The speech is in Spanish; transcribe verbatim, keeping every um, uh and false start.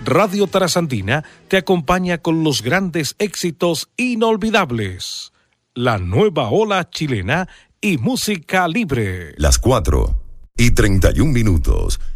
Radio Trasandina te acompaña con los grandes éxitos inolvidables. La nueva ola chilena y música libre. Las cuatro y treinta y un minutos.